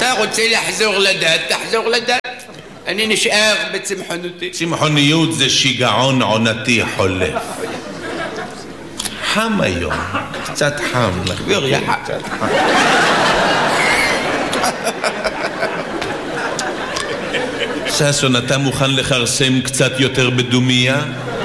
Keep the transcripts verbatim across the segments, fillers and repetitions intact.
אתה רוצה לחזור לדת, תחזור לדת. אני נשאר בצמחונותי. צמחוניות זה שיגעון עונתי חולף. חם היום, קצת חם. יוריה חם. קצת חם. ששון, אתה מוכן לחרסם קצת יותר בדומיה?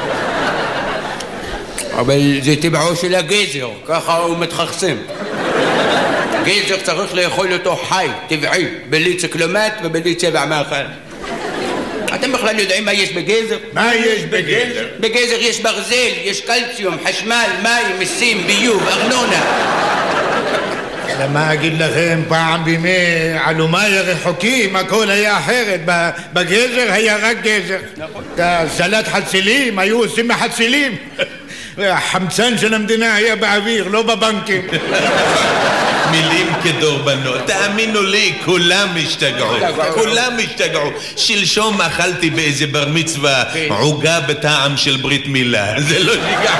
אבל זה טבעו של הגזר, ככה הוא מתחרסם. גזר צריך לאכול אותו חי, טבעי, בלי ציקלומט ובלי צבע מאכל. אתם בכלל יודעים מה יש בגזר? מה יש בגזר? בגזר יש ברזל, יש קלציום, חשמל, מים, מיסים, ביוב, ארנונה. למה אגיד לכם, פעם בימי עלומי הרחוקים הכל היה אחרת. בגזר היה רק גזר. את הסלט חצילים היו עושים מחצילים. החמצן של המדינה היה באוויר, לא בבנקים. מילים כדורבנות, תאמינו לי, כולם השתגעו, כולם השתגעו. שלשום אכלתי באיזה בר מצווה עוגה בטעם של ברית מילה, זה לא שיגע.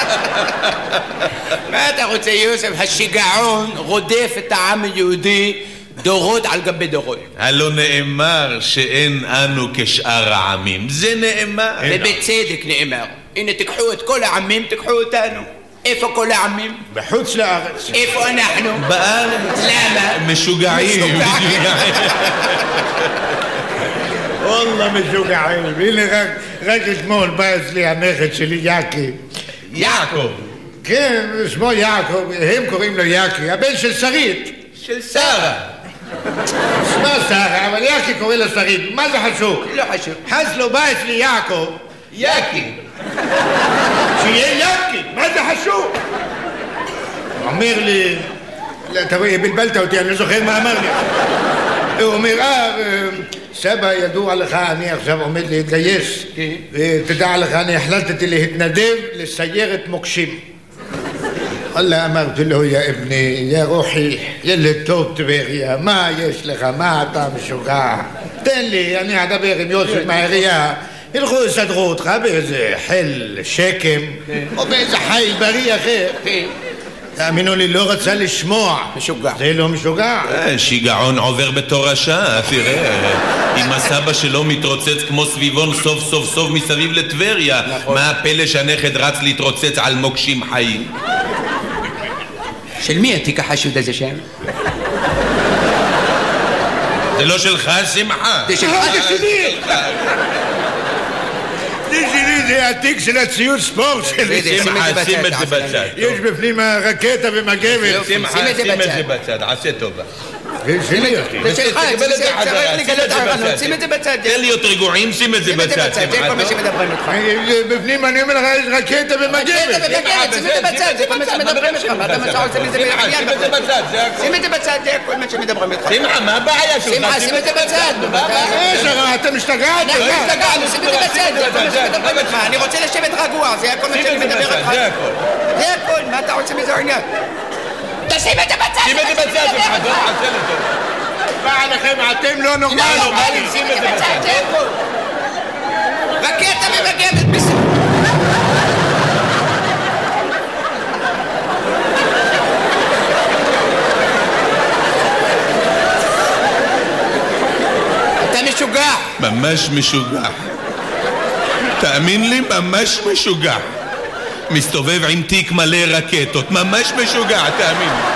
מה אתה רוצה, יוסף? השיגעון רודף את העם היהודי דורות על גבי דורות. הלא נאמר שאין אנו כשאר העמים, זה נאמר. ובצדק נאמר. הנה תקחו את כל העמים, תקחו אותנו. איפה כל העמים? בחוץ לארץ. איפה אנחנו? בארץ. למה? משוגעים. וואלה משוגעים. הנה רק, רק אתמול בא אצלי הנכד שלי יעקי. יעקב. כן, שמו יעקב, הם קוראים לו יעקי, הבן של שרית. של שרה. שמה שרה, אבל יעקי קורא לו שרית. מה זה חשוב? לא חשוב. חזלו בא אצלי יעקב. יעקי. שיהיה יעקי, מה זה חשוב? הוא אומר לי, אתה רואה, בלבלת אותי, אני לא זוכר מה אמר לי. הוא אומר, אה, סבא, ידוע לך, אני עכשיו עומד להתגייס. ותדע לך, אני החלטתי להתנדב לסיירת מוקשים. אללה, אמרתי לו, יא אבני, יא רוחי, ילד טוב טבריה, מה יש לך, מה אתה משוגע? תן לי, אני אדבר עם יוסף מהעירייה. ילכו יסדרו אותך באיזה חיל שקם או באיזה חיל בריא אחר. תאמינו לי, לא רצה לשמוע. משוגע. זה לא משוגע. שיגעון עובר בתורשה, תראה. אם הסבא שלו מתרוצץ כמו סביבון סוף סוף סוף מסביב לטבריה, מה הפלא שהנכד רץ להתרוצץ על מוקשים חיים? של מי התיק החשוד הזה שם? זה לא שלך, שמחה. זה שלך. זה שלי. זה שלי, זה התיק של הציוד ספורט שלי. שמחה, שים את זה בצד. יש בפנים רקטה ומגבת. שמחה, שים את זה בצד, עשה טובה. זה שלי אותי. זה שלך, צריך לגלות ערנות, שים את זה בצד. תן להיות רגועים, שים את זה בצד. זה כל מה שמדברים איתך. בפנים אני אומר לך, יש רקטה ומגבת. רקטה ומגבת, שים את זה בצד, זה כל מה שמדברים איתך. מה אתה משהו עושה מזה בעניין? שים את זה בצד, זה הכל. שים את זה בצד, זה כל מה שמדברים איתך. שמחה, מה הבעיה שלך? שמחה, שים את זה בצד. אתם משתגעתם. אנחנו השתגענו, שים את זה בצד, זה כל מה שמדברים איתך. אני רוצה לשבת רגוע, זה כל מה שאני מדבר איתך. זה הכל. זה הכל, מה אתה רוצה מזה העניין? תשים את זה בצד! שים את זה בצד, שמחה, בוא נעשה לזה. מה עליכם, אתם לא נורמלים. שים את זה בצד, זה הכל. רקטה ומגבת בסדר. אתה משוגע. ממש משוגע. תאמין לי, ממש משוגע. מסתובב עם תיק מלא רקטות, ממש משוגע, תאמין לי.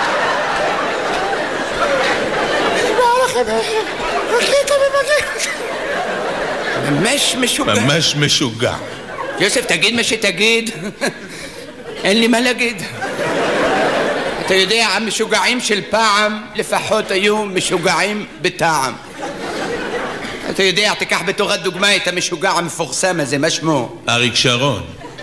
רקטה ומגבת. ממש משוגע. ממש משוגע. יוסף, תגיד מה שתגיד. אין לי מה להגיד. אתה יודע, המשוגעים של פעם לפחות היו משוגעים בטעם. אתה יודע, תיקח בתור הדוגמה את המשוגע המפורסם הזה, מה שמו? אריק שרון.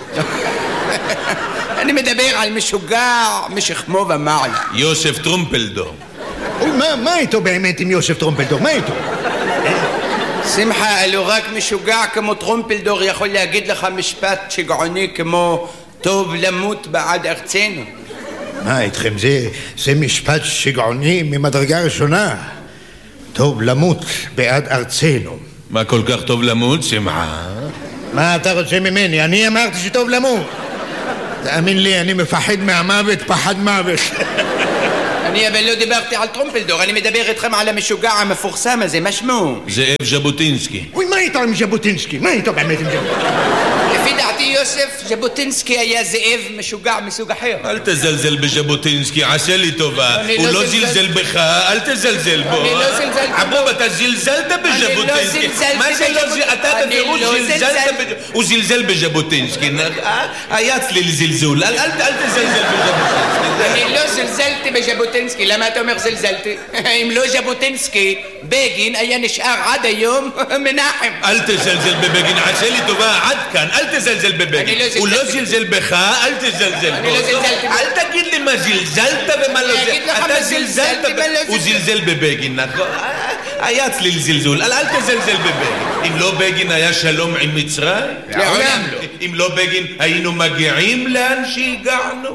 אני מדבר על משוגע משכמו ומעלה. יוסף טרומפלדור. מה איתו באמת עם יוסף טרומפלדור? מה איתו? שמחה, אלו רק משוגע כמו טרומפלדור יכול להגיד לך משפט שגעוני כמו טוב למות בעד ארצנו. מה איתכם? זה, זה משפט שגעוני ממדרגה ראשונה. טוב למות בעד ארצנו. מה כל כך טוב למות, שמחה? מה אתה רוצה ממני? אני אמרתי שטוב למות. תאמין לי, אני מפחד מהמוות, פחד מוות. אני אבל לא דיברתי על טרומפלדור, אני מדבר איתכם על המשוגע המפורסם הזה, מה שמו? זאב ז'בוטינסקי. אוי, מה איתו עם ז'בוטינסקי? מה איתו באמת עם ז'בוטינסקי? לפי דעתי יוסף, ז'בוטינסקי היה זאב משוגע מסוג אחר. אל תזלזל בז'בוטינסקי, עשה לי טובה. הוא לא זלזל בך, אל תזלזל בו. אני לא זלזלתי בו. חבוב, אתה זלזלת בז'בוטינסקי. מה זה לא זלזל? אתה בפירוש זלזלת בז'בוטינסקי. הוא זלזל בז'בוטינסקי. היה צליל זלזול. אל תזלזל בז'בוטינסקי. אני לא זלזלתי בז'בוטינסקי, למה אתה אומר זלזלתי? אם לא ז'בוטינסקי, בגין היה נשאר עד היום מנחם. אל תזלזל בבגין, עשה לי טובה, עד כאן, אל תזלזל בבגין. הוא לא זלזל בך, אל תזלזל בו. אני לא זלזלתי בו. אל תגיד לי מה זלזלת ומה לא זלזלת. אתה זלזלת, הוא זלזל בבגין, נכון? היה צליל זלזול, אל תזלזל בבגין. אם לא בגין היה שלום עם מצרים? לעולם לא. אם לא בגין היינו מגיעים לאן שהגענו?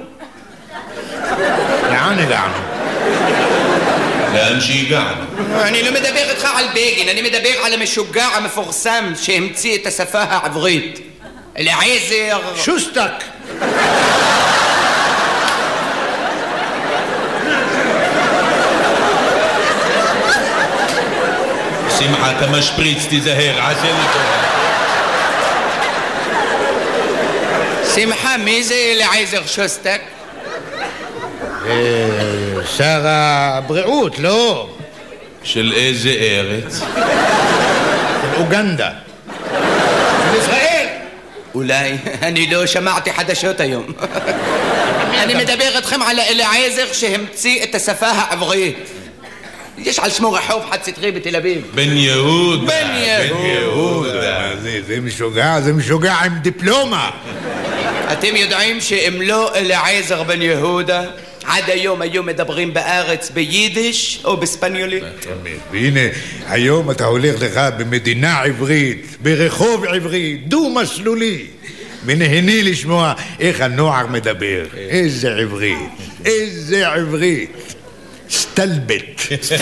לאן הגענו? לאן שהגענו. אני לא מדבר איתך על בגין, אני מדבר על המשוגע המפורסם שהמציא את השפה העברית. אליעזר... שוסטק. שמחה, אתה משפריץ, תיזהר, עשה לי טובה. שמחה, מי זה אליעזר שוסטק? שר הבריאות, לא. של איזה ארץ? של אוגנדה. של ישראל. אולי, אני לא שמעתי חדשות היום. אני מדבר איתכם על אליעזר שהמציא את השפה העברית. יש על שמו רחוב חד סטרי בתל אביב. בן יהודה. בן יהודה. זה משוגע, זה משוגע עם דיפלומה. אתם יודעים שאם לא אליעזר בן יהודה, עד היום היו מדברים בארץ ביידיש או בספניולית? והנה, היום אתה הולך לך במדינה עברית, ברחוב עברי, דו-מסלולי, ונהנה לשמוע איך הנוער מדבר. איזה עברית, איזה עברית. סטלבט.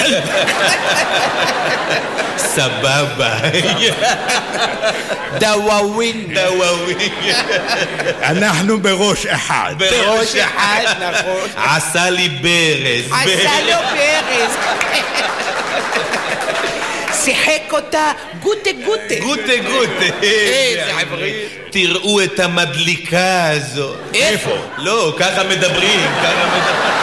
סבבה. דוואווין. דוואווין. אנחנו בראש אחד. בראש אחד, נכון. עשה לי ברז. עשה לו ברז. שיחק אותה גוטה גוטה. גוטה גוטה. איזה עברית. תראו את המדליקה הזו. איפה? לא, ככה מדברים, ככה מדברים.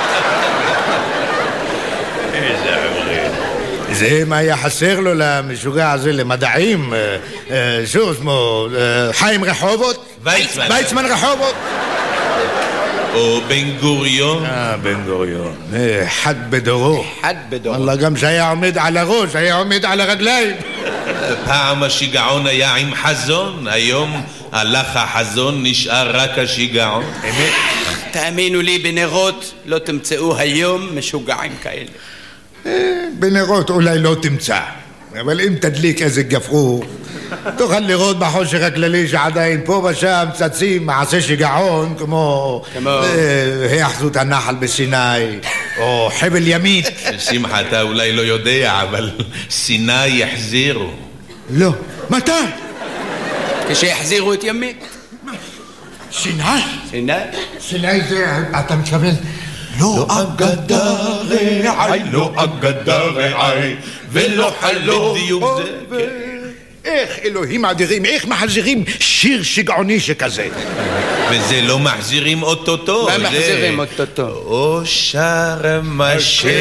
זה מה היה חסר לו למשוגע הזה למדעים, שהוא שמו חיים רחובות? ויצמן. ויצמן רחובות? או בן גוריון. אה, בן גוריון. אחד בדורו. אחד בדורו. אללה, גם שהיה עומד על הראש, היה עומד על הרגליים. פעם השיגעון היה עם חזון, היום הלך החזון, נשאר רק השיגעון. אמת? תאמינו לי, בנרות לא תמצאו היום משוגעים כאלה. בנרות אולי לא תמצא, אבל אם תדליק איזה גפרור, תוכל לראות בחושך הכללי שעדיין פה ושם צצים מעשה שיגעון כמו היאחזות הנחל בסיני או חבל ימית. שמחה, אתה אולי לא יודע, אבל סיני יחזירו. לא. מתי? כשיחזירו את ימית. סיני? סיני? סיני זה, אתה מתכוון? לא אגדה רעי, לא אגדה רעי, ולא חלום. בדיוק זה, איך אלוהים אדירים, איך מחזירים שיר שגעוני שכזה? וזה לא מחזירים אוטוטו. מה מחזירים אוטוטו? או שרם אשר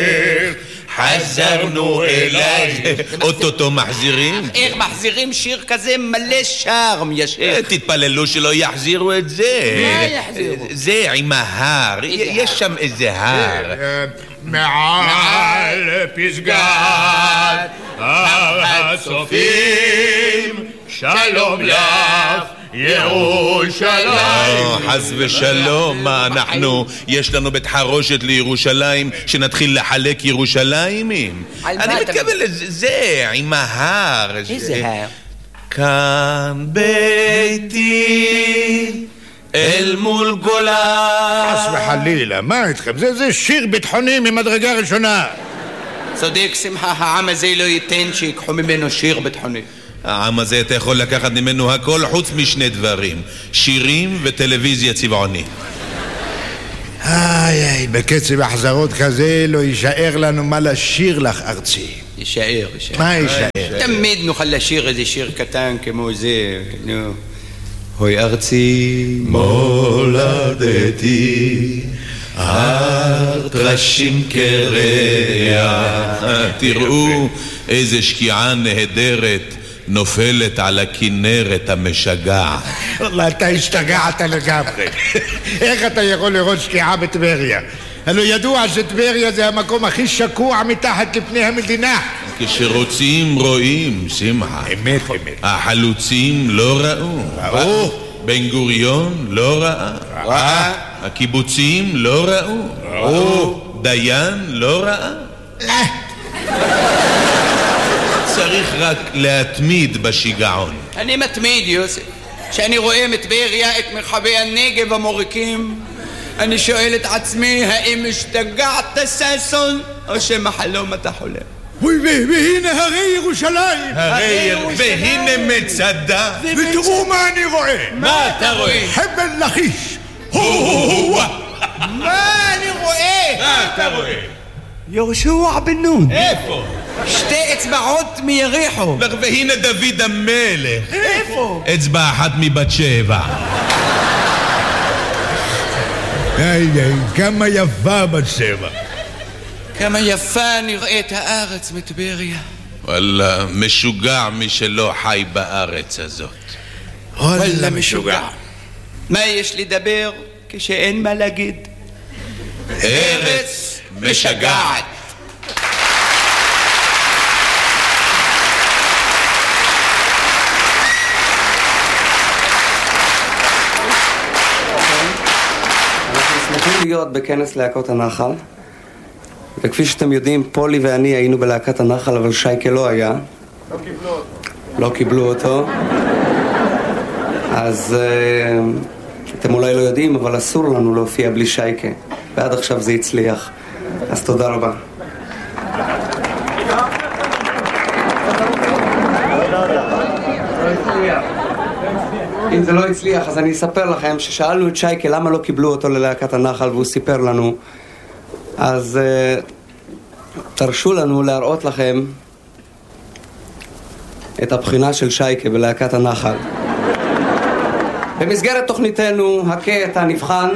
חזרנו אליי. אוטוטו מחזירים? איך מחזירים שיר כזה מלא שרם ישר? תתפללו שלא יחזירו את זה. מה יחזירו? זה עם ההר, יש שם איזה הר. מעל פסגת הצופים שלום לך ירושלים. חס ושלום, מה אנחנו, יש לנו בית חרושת לירושלים שנתחיל לחלק ירושלימים? אני מתכוון לזה, עם ההר. איזה הר? כאן ביתי אל מול גולה. חס וחלילה, מה איתכם? זה, זה שיר ביטחוני ממדרגה ראשונה. צודק שמחה, העם הזה לא ייתן שיקחו ממנו שיר ביטחוני. העם הזה אתה יכול לקחת ממנו הכל חוץ משני דברים, שירים וטלוויזיה צבעונית. איי איי, איי, בקצב החזרות כזה לא יישאר לנו מה לשיר לך, ארצי. יישאר, יישאר. מה יישאר? תמיד נוכל לשיר איזה שיר קטן כמו זה, נו. הוי ארצי מולדתי, הר טרשים קרח, תראו איזה שקיעה נהדרת נופלת על הכנרת המשגעת. וואלה, אתה השתגעת לגמרי. איך אתה יכול לראות שקיעה בטבריה? הלוא ידוע שטבריה זה המקום הכי שקוע מתחת לפני המדינה. כשרוצים רואים, שמחה. אמת, אמת. החלוצים לא ראו. ראו. בן גוריון לא ראה. ראה. הקיבוצים לא ראו. ראו. דיין לא ראה. צריך רק להתמיד בשיגעון. אני מתמיד, יוסף. כשאני רואה מטבריה את מרחבי הנגב המוריקים, אני שואל את עצמי, האם השתגעת ששון, או שמחלום אתה חולם? אוי, והנה הרי ירושלים. הרי והנה מצדה. ותראו מה אני רואה. מה אתה רואה? חבל לכיש. מה אני רואה? מה אתה רואה? יהושע בן נון. איפה? שתי אצבעות מיריחו. והנה דוד המלך. איפה? אצבע אחת מבת שבע. איי, איי, כמה יפה בת שבע. כמה יפה נראית הארץ מטבריה. וואלה, משוגע מי שלא חי בארץ הזאת. וואלה משוגע. מה יש לדבר כשאין מה להגיד? ארץ משגעת. שמחים להיות בכנס להקות הנחל, וכפי שאתם יודעים, פולי ואני היינו בלהקת הנחל, אבל שייקה לא היה. לא קיבלו אותו. לא קיבלו אותו. אז uh, אתם אולי לא יודעים, אבל אסור לנו להופיע בלי שייקה, ועד עכשיו זה הצליח. אז תודה רבה. אם זה לא הצליח, אז אני אספר לכם ששאלנו את שייקה למה לא קיבלו אותו ללהקת הנחל, והוא סיפר לנו. אז uh, תרשו לנו להראות לכם את הבחינה של שייקה בלהקת הנחל. במסגרת תוכניתנו, הקטע נבחן,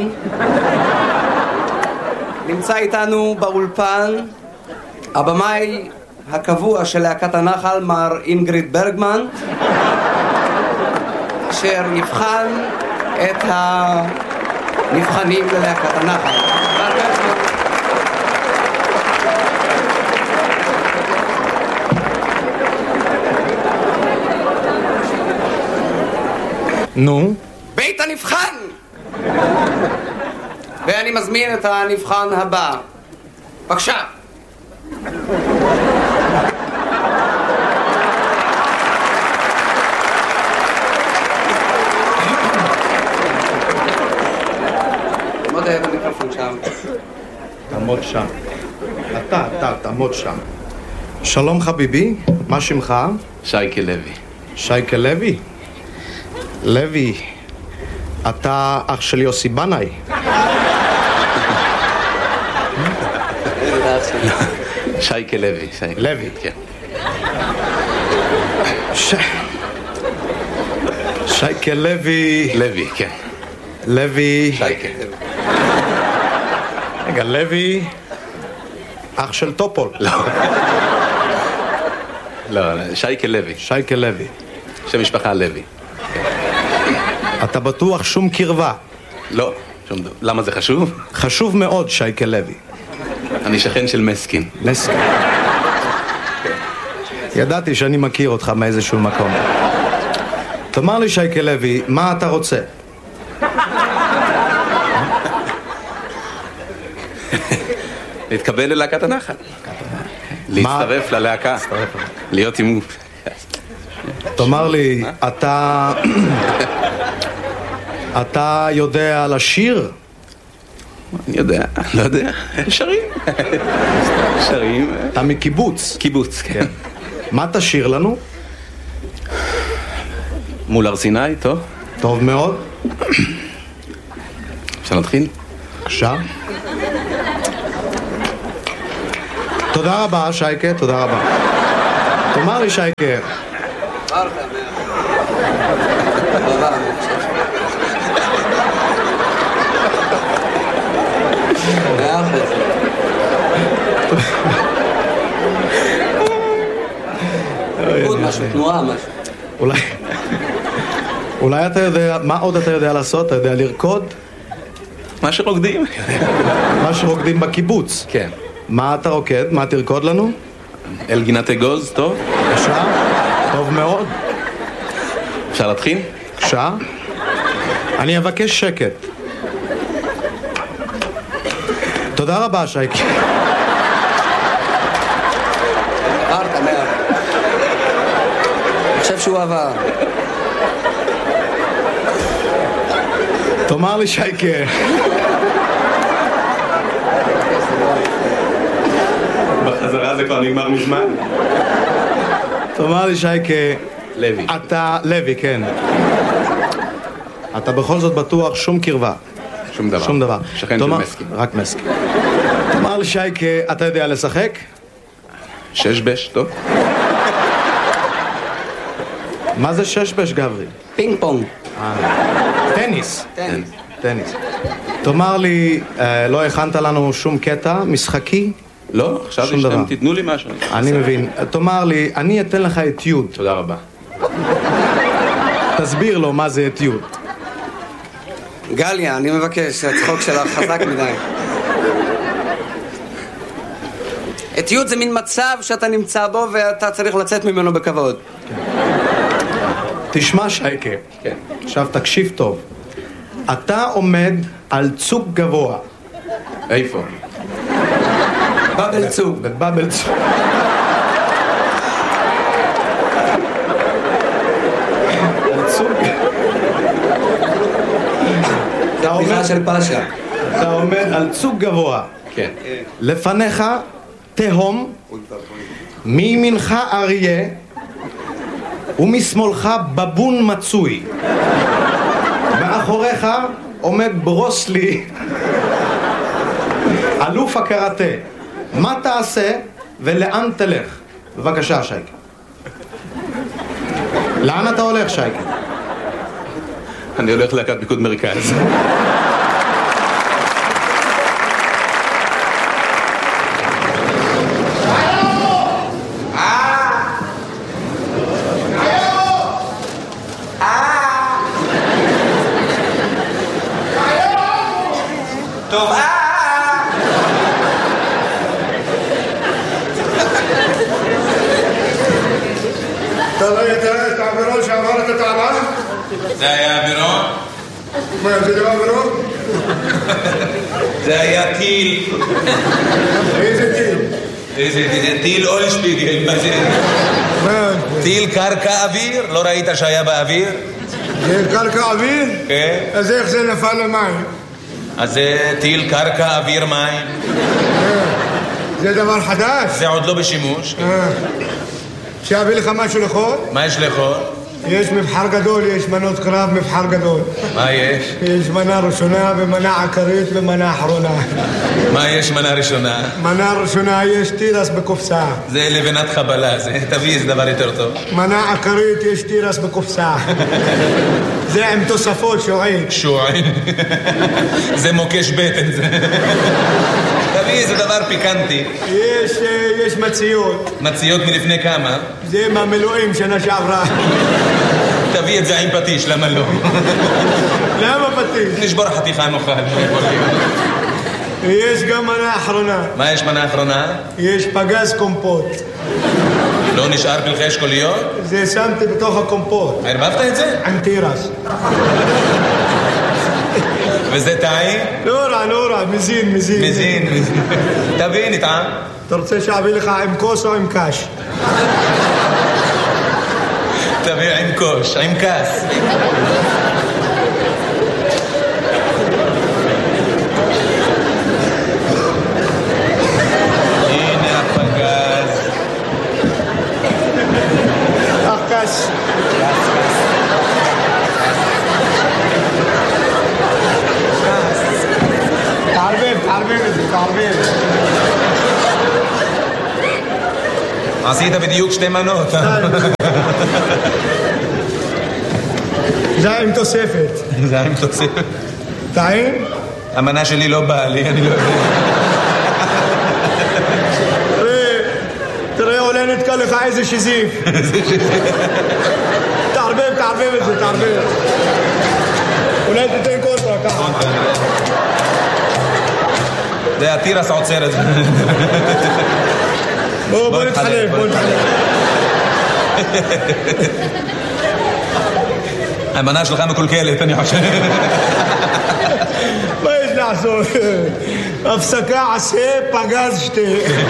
נמצא איתנו באולפן הבמאי הקבוע של להקת הנחל, מר אינגריד ברגמן, אשר יבחן את הנבחנים ללהקת הנחל. נו? בית הנבחן! ואני מזמין את הנבחן הבא. בבקשה. מאוד אוהב המיקרופון שם. תעמוד שם. אתה, אתה, תעמוד שם. שלום חביבי, מה שמך? שייקה לוי. שייקה לוי? לוי, אתה אח של יוסי בנאי. שייקה לוי. לוי. כן. ש... שייקה לוי. לוי, כן. לוי. שייקה. רגע, לוי, אח של טופול. לא. לא, שייקה לוי. שייקה לוי. שם משפחה לוי. אתה בטוח שום קרבה? לא. שום דבר. למה זה חשוב? חשוב מאוד, שייקה לוי. אני שכן של מסקין. מסקין. ידעתי שאני מכיר אותך מאיזשהו מקום. תאמר לי, שייקה לוי, מה אתה רוצה? להתקבל ללהקת הנחל. להצטרף ללהקה. להיות עם... תאמר לי, אתה... אתה יודע לשיר? אני יודע, לא יודע. שרים. שרים. אתה מקיבוץ. קיבוץ, כן. מה תשיר לנו? מול הר סיני, טוב? טוב מאוד. אפשר להתחיל? בבקשה. תודה רבה, שייקה, תודה רבה. תאמר לי, שייקה. משהו, תנועה, משהו. אולי... אולי אתה יודע... מה עוד אתה יודע לעשות? אתה יודע לרקוד? מה שרוקדים. מה שרוקדים בקיבוץ. כן. מה אתה רוקד? מה תרקוד לנו? אל גינת אגוז, טוב? אפשר? טוב מאוד. אפשר להתחיל? אפשר? אני אבקש שקט. תודה רבה, שייקה. עברת, מאיר. אני חושב שהוא עבר. תאמר לי, שייקה. בחזרה זה כבר נגמר מזמן. תאמר לי, שייקה. לוי. אתה... לוי, כן. אתה בכל זאת בטוח שום קרבה. שום דבר. שום דבר. שכן של מסקי. רק מסקי. תאמר לי, שייקה, אתה יודע לשחק? שש בש, טוב? מה זה שש בש, גברי? פינג פונג. טניס. טניס. טניס. תאמר לי, אה, לא הכנת לנו שום קטע משחקי? לא, עכשיו שום דבר. שאתם תיתנו לי משהו. אני מבין. תאמר לי, אני אתן לך אתיוד. תודה רבה. תסביר לו מה זה אתיוד. גליה, אני מבקש, הצחוק שלך חזק מדי. אתיוד זה מין מצב שאתה נמצא בו ואתה צריך לצאת ממנו בכבוד. תשמע, שייקה. כן. עכשיו תקשיב טוב. אתה עומד על צוק גבוה. איפה? בבל צוק. בבל צוק. צוק. אתה בדיחה של פאשה. אתה עומד על צוק גבוה. כן. לפניך תהום, מימינך אריה ומשמאלך בבון מצוי. מאחוריך עומד ברוסלי, אלוף הקראטה. מה תעשה ולאן תלך? בבקשה, שייקה. לאן אתה הולך, שייקה? אני הולך להקת פיקוד מרכז. טוב, אה! אתה לא יודע את האווירון שעבר את הטעמה? זה היה אווירון? מה, זה לא אווירון? זה היה טיל. איזה טיל? איזה טיל אולשפיגל, מה זה? מה? טיל קרקע אוויר? לא ראית שהיה באוויר? זה קרקע אוויר? כן. אז איך זה נפל למים? אז זה טיל קרקע אוויר מים. זה דבר חדש? זה עוד לא בשימוש. שיביא לך משהו לאכול? מה יש לאכול? יש מבחר גדול, יש מנות קרב, מבחר גדול. מה יש? יש מנה ראשונה ומנה עקרית ומנה אחרונה. מה יש מנה ראשונה? מנה ראשונה יש תירס בקופסה. זה לבנת חבלה, זה תביא איזה דבר יותר טוב. מנה עקרית יש תירס בקופסה. זה עם תוספות שועין. שועין. זה מוקש בטן זה. תביא איזה דבר פיקנטי. יש, יש מציות. מציות מלפני כמה? זה מהמילואים שנה שעברה. תביא את זה עם פטיש, למה לא? למה פטיש? נשבור חתיכה נאכל. יש גם מנה אחרונה. מה יש מנה אחרונה? יש פגז קומפוט. לא נשאר פלחי אשכוליות? זה שמתי בתוך הקומפוט. ערבבת את זה? עם תירס. וזה טעים? לא רע, לא רע, מזין, מזין. מזין, מזין. תביא, נטעם. אתה רוצה שאביא לך עם כוס או עם קש? תביא עם קוש, עם כס. הנה הפגז. אך קש. תערבב, תערבב את זה, תערבב. עשית בדיוק שתי מנות. זה עם תוספת. זה עם תוספת. טעים? המנה שלי לא באה לי, אני לא יודע. תראה, תראה, אולי נתקע לך איזה שזיף. תערבב, תערבב את זה, תערבב. אולי תתן קונטרה ככה. זה התירס עוצר את זה. בוא נתחלף, בוא נתחלף. המנה שלך מקולקלת, אני חושב. מה יש לעשות? הפסקה עשה, פגז שתה.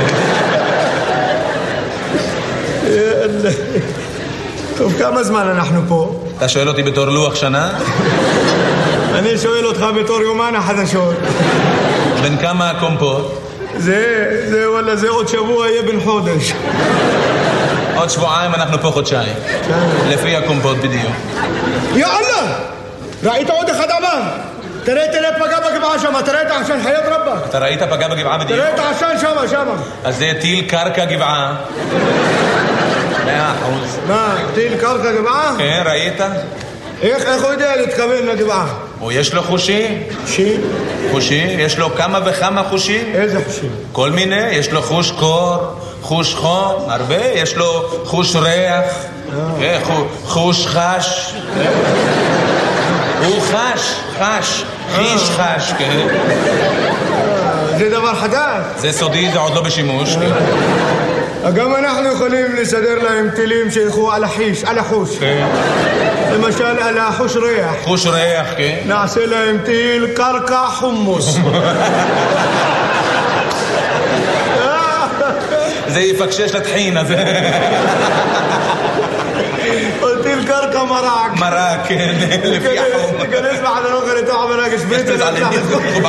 טוב, כמה זמן אנחנו פה? אתה שואל אותי בתור לוח שנה? אני שואל אותך בתור יומן החדשות. בין כמה הקומפות? זה, זה, וואלה, זה עוד שבוע יהיה בן חודש. עוד שבועיים אנחנו פה חודשיים. לפי הקומפות בדיוק. יאללה! ראית עוד אחד אמר? תראה, תראה, פגע בגבעה שמה, תראה את העשן, חיית רבק. אתה ראית פגע בגבעה בדיוק? תראה את העשן שמה, שמה. אז זה טיל קרקע גבעה. מאה אחוז. מה, טיל קרקע גבעה? כן, ראית? איך, איך הוא יודע להתכוון לגבעה? או יש לו חושים? חושים? חושים? יש לו כמה וכמה חושים? איזה חושים? כל מיני, יש לו חוש קור, חוש חום, הרבה, יש לו חוש ריח, חוש חש. הוא חש, חש, חיש חש, כן. זה דבר חדש. זה סודי, זה עוד לא בשימוש. גם אנחנו יכולים לסדר להם טילים שילכו על החיש, על החוש. למשל על החוש ריח. חוש ריח, כן. נעשה להם טיל קרקע חומוס. זה יפקשש לטחין, אז... או טיל קרקע מרק. מרק, כן, לפי החום. תיכנס בחדר אוכל לתוך המרק, שפריץ ונצלח את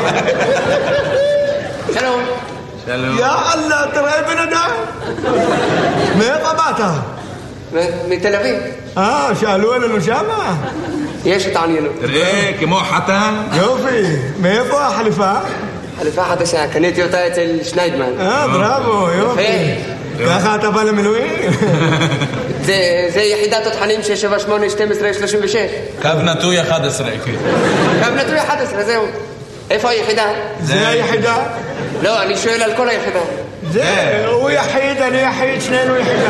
שלום. שלום. יא אללה, תראה בן אדם. מאיפה באת? מתל אביב. אה, שאלו עלינו שמה? יש התעניינות. תראה, כמו חתן. יופי. מאיפה החליפה? חליפה חדשה, קניתי אותה אצל שניידמן. אה, בראבו, יופי. ככה אתה בא למילואים? זה יחידת תותחנים שש שבע שמונה שתים עשרה שלושים ושש. קו נטוי אחת עשרה. קו נטוי אחת עשרה, זהו. איפה היחידה? זה היחידה? לא, אני שואל על כל היחידה. זה, הוא יחיד, אני יחיד, שנינו יחידה.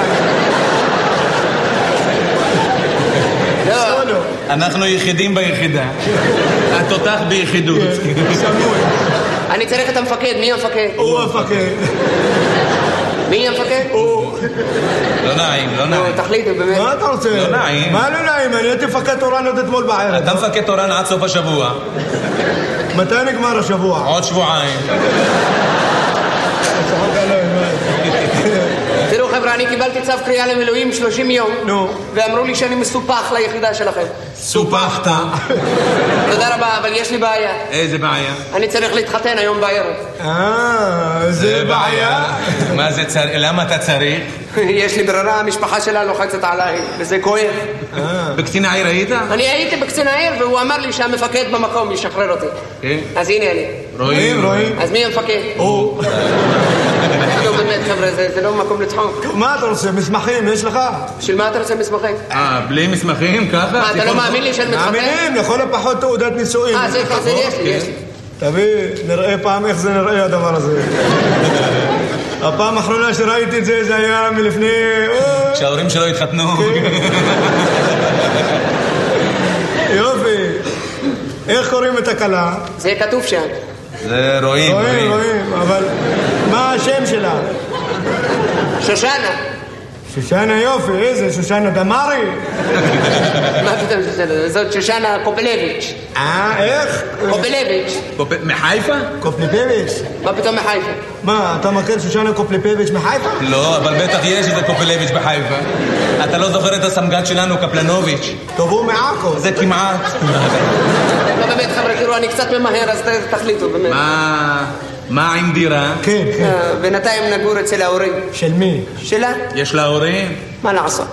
לא. אנחנו יחידים ביחידה. התותח ביחידות. סמוי. אני צריך את המפקד, מי המפקד? הוא המפקד. מי המפקד? הוא. לא נעים, לא נעים. תחליטו באמת. מה אתה רוצה? לא נעים. מה לא נעים? אני הייתי מפקד תורן עד אתמול בערב. אתה מפקד תורן עד סוף השבוע. מתי נגמר השבוע? עוד שבועיים. תראו חבר'ה, אני קיבלתי צו קריאה למילואים שלושים יום. נו. ואמרו לי שאני מסופח ליחידה שלכם. סופחת. תודה רבה, אבל יש לי בעיה. איזה בעיה? אני צריך להתחתן היום בערב. אה, זה בעיה. מה זה צריך? למה אתה צריך? יש לי ברירה, המשפחה שלה לוחצת עליי, וזה כואב. בקצין העיר היית? אני הייתי בקצין העיר, והוא אמר לי שהמפקד במקום ישחרר אותי. אז הנה אני. רואים, רואים. אז מי המפקד? הוא. לא באמת חבר'ה, זה לא מקום לצחוק. מה אתה רוצה? מסמכים, יש לך? של מה אתה רוצה מסמכים? אה, בלי מסמכים, ככה? מה, אתה לא מאמין לי שאני מתחתן? מאמינים, לכל הפחות תעודת נישואים. אה, זה יש לי, יש לי. תביא, נראה פעם איך זה נראה הדבר הזה. הפעם האחרונה שראיתי את זה, זה היה מלפני... כשההורים שלו התחתנו. יופי. איך קוראים את הכלה? זה כתוב שם. זה רואים, רואים, רואים, אבל מה השם שלה? שושנה. שושנה יופי, איזה? שושנה דמרי? מה פתאום שושנה? זאת שושנה קופלביץ'. אה, איך? קופלביץ'. מחיפה? קופליפביץ'. מה פתאום מחיפה? מה, אתה מכיר שושנה קופליפביץ' מחיפה? לא, אבל בטח יש איזה קופלביץ' בחיפה. אתה לא זוכר את הסמג"ד שלנו, קפלנוביץ'? טוב, הוא מעכו. זה כמעט. לא באמת חבר'ה, תראו, אני קצת ממהר, אז תחליטו באמת. מה... מה עם דירה? כן, כן. בינתיים נגור אצל ההורים. של מי? שלה? יש לה הורים? מה לעשות?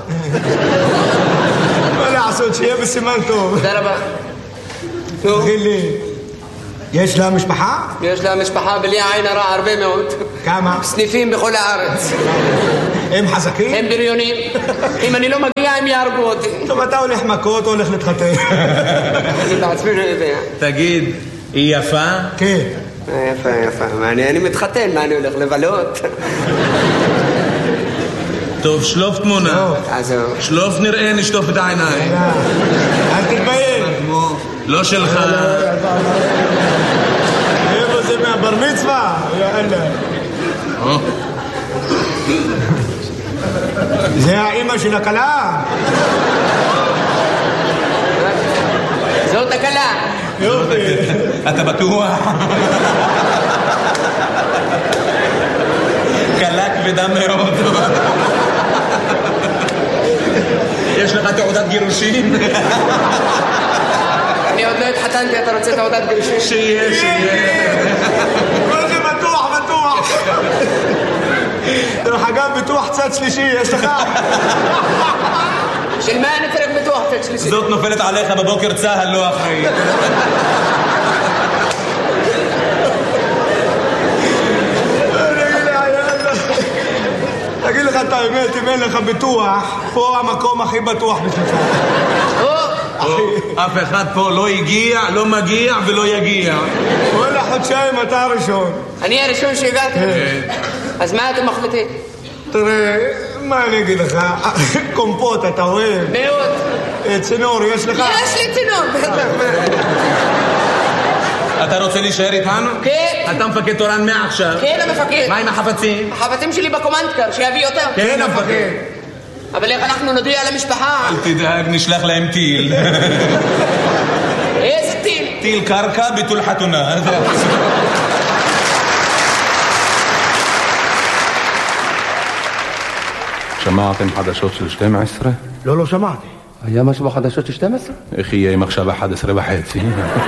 מה לעשות, שיהיה בסימן טוב. תודה רבה. תגיד לי, יש לה משפחה? יש לה משפחה בלי עין הרע הרבה מאוד. כמה? סניפים בכל הארץ. הם חזקים? הם בריונים. אם אני לא מגיע, הם יהרגו אותי. טוב, אתה הולך מכות או הולך להתחתן? אני בעצמי לא יודע. תגיד, היא יפה? כן. יפה, יפה. אני מתחתן, מה אני הולך לבלות? טוב, שלוף תמונה. אז שלוף נראה, נשטוף את העיניים. אל תתבייש. לא שלך. איפה זה מהבר מצווה? יאללה. זה האמא של הכלה? זאת הכלה. יופי. אתה בטוח? קלה כבדה מאוד. יש לך תעודת גירושים? אני עוד לא התחתנתי, אתה רוצה תעודת גירושים? שיהיה, שיהיה. כל זה בטוח, בטוח. דרך אגב, ביטוח צד שלישי, יש לך? של מה אני צריך ביטוח צד שלישי? זאת נופלת עליך בבוקר, צהל לא אחראי. תגיד לך את האמת, אם אין לך ביטוח, פה המקום הכי בטוח בשבילך. אף אחד פה לא הגיע, לא מגיע ולא יגיע. וואלה, חודשיים אתה הראשון. אני הראשון שהגעתי? אז מה אתם מחליטים? תראה, מה אני אגיד לך? קומפוט, אתה אוהב? מאוד. צינור, יש לך? יש לי צינור, בטח. אתה רוצה להישאר איתנו? כן. אתה מפקד תורן מעכשיו. כן, המפקד. מה עם החפצים? החפצים שלי בקומנדקר, שיביא אותם. כן, המפקד. אבל איך אנחנו נודיע למשפחה? אל תדאג, נשלח להם טיל. איזה טיל? טיל קרקע, ביטול חתונה. שמעתם חדשות של שתים עשרה? לא, לא שמעתי. היה משהו בחדשות של שתים עשרה? איך יהיה אם עכשיו אחת עשרה וחצי?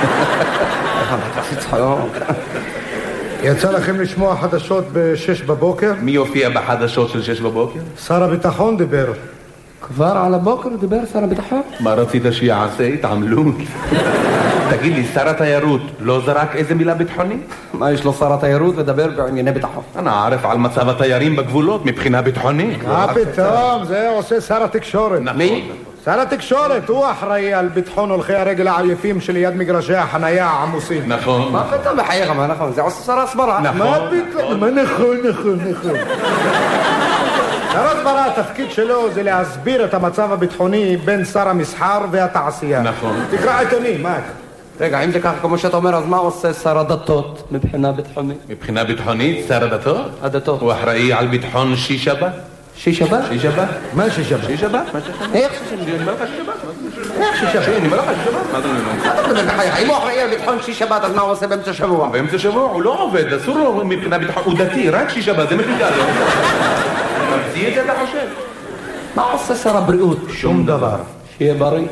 יצא לכם לשמוע חדשות בשש בבוקר? מי יופיע בחדשות של שש בבוקר? שר הביטחון דיבר. כבר על הבוקר דיבר שר הביטחון? מה רצית שיעשה? התעמלות. תגיד לי, שר התיירות לא זרק איזה מילה ביטחונית? מה יש לו שר התיירות לדבר בענייני ביטחון? אני ערף על מצב התיירים בגבולות מבחינה ביטחונית. מה פתאום? זה עושה שר התקשורת. מי? שר התקשורת, הוא אחראי על ביטחון הולכי הרגל העייפים שליד מגרשי החנייה העמוסים. נכון. מה פתאום בחייך, מה נכון? זה עושה שר הסברה. מה פתאום? מה נכון, נכון, נכון. שר הסברה, התפקיד שלו זה להסביר את המצב הביטחוני בין שר המסחר והתעשייה. נכון. תקרא עיתונים, מה? רגע, אם זה ככה כמו שאתה אומר, אז מה עושה שר הדתות מבחינה ביטחונית? מבחינה ביטחונית, שר הדתות? הדתות. הוא אחראי על ביטחון שיש שבת? שיש שבת? שיש שבת? מה שיש שבת? שיש שבת? איך שיש שבת? אני אומר לך שיש שבת? איך שיש שבת? אני אומר לך שיש שבת? מה אתה אומר? אם הוא אחראי על ביטחון שיש שבת, אז מה הוא עושה באמצע שבוע? באמצע שבוע הוא לא עובד, אסור לו מבחינה ביטחון, הוא דתי, רק שיש שבת, זה מפיקה לו. ממציא את זה אתה חושב? מה עושה שר הבריאות? שום דבר. שיהיה בריא.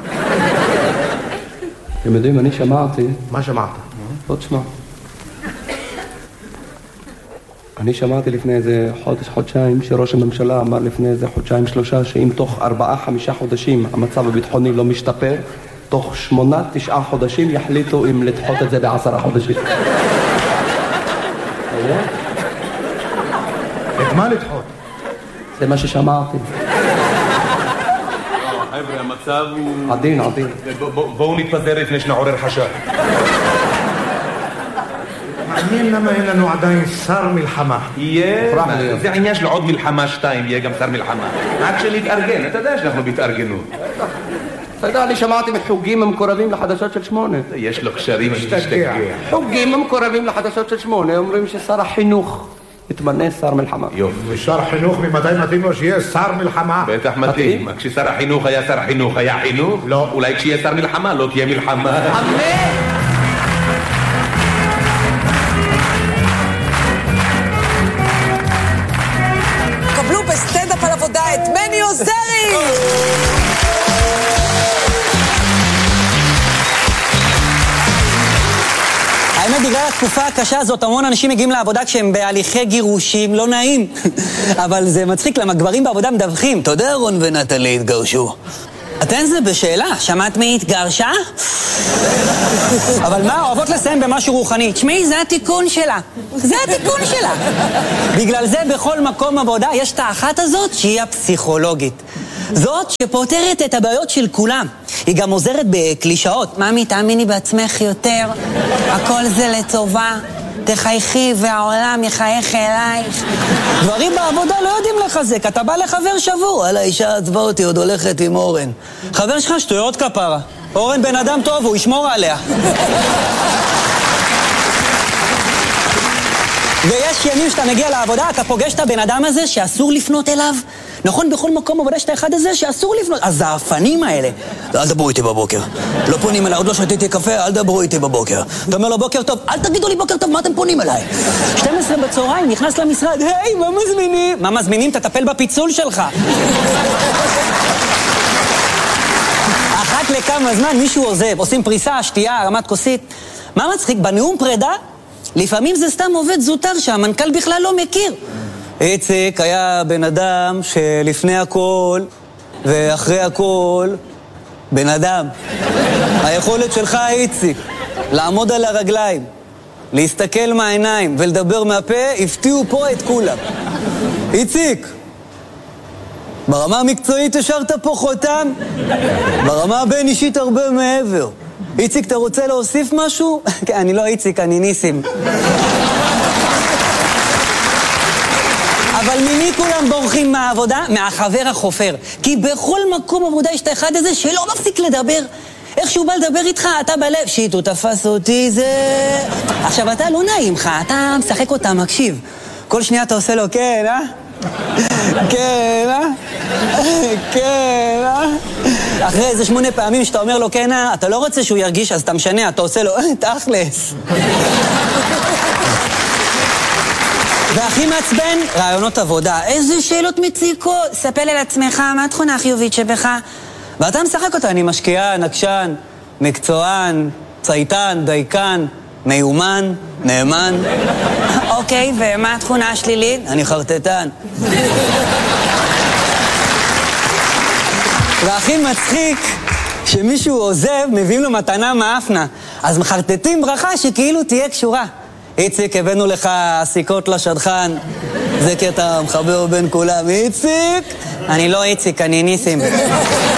אתם יודעים, אני שמעתי... מה שמעת? בוא תשמע. אני שמעתי לפני איזה חודש, חודשיים, שראש הממשלה אמר לפני איזה חודשיים, שלושה, שאם תוך ארבעה, חמישה חודשים המצב הביטחוני לא משתפר, תוך שמונה, תשעה חודשים יחליטו אם לדחות את זה בעשרה חודשים. את מה לדחות? זה מה ששמעתי. חבר'ה, המצב הוא... עדין, עדין. בואו נתפזר לפני שנעורר חשד. מעניין למה אין לנו עדיין שר מלחמה. יהיה... זה עניין של עוד מלחמה שתיים, יהיה גם שר מלחמה. רק שנתארגן, אתה יודע שאנחנו בהתארגנות. אתה יודע, אני שמעתי מחוגים המקורבים לחדשות של שמונה. יש לו קשרים, משתגע. חוגים המקורבים לחדשות של שמונה אומרים ששר החינוך יתמנה שר מלחמה. יופי. ושר חינוך ממתי מתאים לו שיהיה שר מלחמה? בטח מתאים. כששר החינוך היה שר החינוך, היה חינוך? לא. אולי כשיהיה שר מלחמה, לא תהיה מלחמה. אמן! קבלו בסטנדאפ על עבודה את מני עוזרי! האמת, בגלל התקופה הקשה הזאת, המון אנשים מגיעים לעבודה כשהם בהליכי גירושים, לא נעים. אבל זה מצחיק, למה גברים בעבודה מדווחים. תודה, רון ונטלי התגרשו. אתן זה בשאלה, שמעת מי התגרשה? אבל מה, אוהבות לסיים במשהו רוחני. תשמעי, זה התיקון שלה. זה התיקון שלה. בגלל זה בכל מקום עבודה יש את האחת הזאת שהיא הפסיכולוגית. זאת שפותרת את הבעיות של כולם. היא גם עוזרת בקלישאות. ממי, תאמיני בעצמך יותר. הכל זה לטובה. תחייכי והעולם יחייך אלייך. דברים בעבודה לא יודעים לחזק. אתה בא לחבר שבור. על האישה עצבה אותי, עוד הולכת עם אורן. חבר שלך שטויות כפרה. אורן בן אדם טוב, הוא ישמור עליה. ויש ימים שאתה מגיע לעבודה, אתה פוגש את הבן אדם הזה שאסור לפנות אליו. נכון, בכל מקום עבודה שאתה אחד הזה שאסור לפנות. אז האפנים האלה, אל דברו איתי בבוקר. לא פונים אליי, עוד לא שתיתי קפה, אל דברו איתי בבוקר. אתה אומר לו בוקר טוב, אל תגידו לי בוקר טוב, מה אתם פונים אליי? שתים עשרה בצהריים, נכנס למשרד, היי, מה מזמינים? מה מזמינים? תטפל בפיצול שלך. אחת לכמה זמן מישהו עוזב, עושים פריסה, שתייה, הרמת כוסית. מה מצחיק? בנאום פרידה, לפעמים זה סתם עובד זוטר שהמנכ"ל בכלל לא מכיר. איציק היה בן אדם שלפני הכל ואחרי הכל בן אדם. היכולת שלך, איציק, לעמוד על הרגליים, להסתכל מהעיניים ולדבר מהפה, הפתיעו פה את כולם. איציק, ברמה המקצועית השארת פה חותם, ברמה הבין אישית הרבה מעבר. איציק, אתה רוצה להוסיף משהו? כן, אני לא איציק, אני ניסים. אבל ממי כולם בורחים מהעבודה? מהחבר החופר. כי בכל מקום עבודה יש את האחד הזה שלא מפסיק לדבר. איך שהוא בא לדבר איתך, אתה בלב, שיט, הוא תפס אותי, זה... עכשיו, אתה לא נעים לך, אתה משחק אותה, מקשיב. כל שנייה אתה עושה לו, כן, אה? כן, אה? כן, אה? אחרי איזה שמונה פעמים שאתה אומר לו, כן, אה? אתה לא רוצה שהוא ירגיש, אז אתה משנה, אתה עושה לו, תכלס. והכי מעצבן, רעיונות עבודה. איזה שאלות מציקות. ספר על עצמך, מה התכונה החיובית שבך? ואתה משחק אותה, אני משקיען, נקשן, מקצוען, צייתן, דייקן, מיומן, נאמן. אוקיי, ומה התכונה השלילית? אני חרטטן. והכי מצחיק, שמישהו עוזב, מביאים לו מתנה מאפנה. אז מחרטטים ברכה שכאילו תהיה קשורה. איציק, הבאנו לך סיכות לשדכן. זה קטע מחבר בין כולם. איציק? אני לא איציק, אני ניסים.